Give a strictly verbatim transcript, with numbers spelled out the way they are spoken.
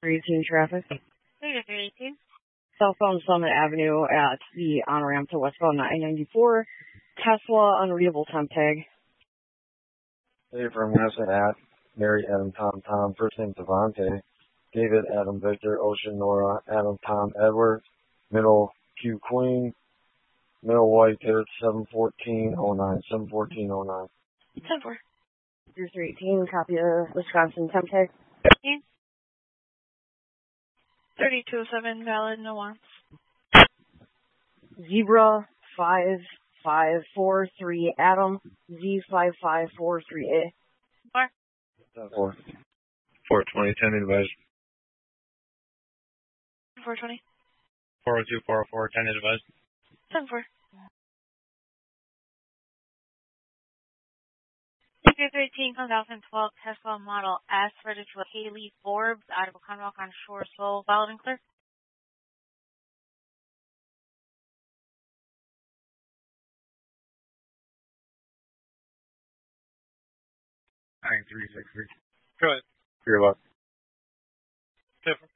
three eighteen traffic. Negative three eighteen. Southbound Summit Avenue at the on-ramp to westbound I ninety-four. Tesla unreadable temp tag. Dave from Weston at Mary Adam Tom Tom. First name Devontae. David Adam Victor Ocean Nora Adam Tom Edward. Middle Q Queen. Middle White Dirt seven fourteen oh nine. seven fourteen oh nine. ten four. three eighteen, copy of Wisconsin temp tag. thirty-two oh seven, valid, no wants. Zebra five five four three Adam, Z five five four three A. Four. ten four. four twenty, ten advised. four twenty. four oh two, four oh four, ten advised. ten four. three eighteen, two thousand twelve Tesla Model S, registered with Haley Forbes, out of Conrock on Shore, Seoul, valid and clear. nine three six three. Go ahead. Your luck. ten four.